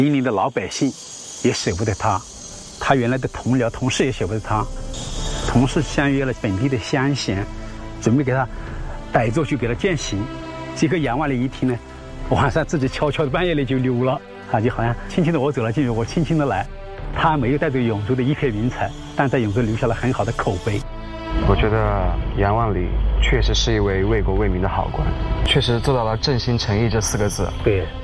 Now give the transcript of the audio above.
邻里的老百姓也舍不得他，他原来的同僚同事也舍不得他，同事相约了本地的乡贤，准备给他逮住去给他践行。结果杨万里一听呢，晚上自己悄悄的半夜里就溜了，就好像轻轻的我走了进去，我轻轻的来。他没有带走永州的一片云彩，但在永州留下了很好的口碑。 我觉得杨万里确实是一位为国为民的好官，确实做到了正心诚意这4个字。 对。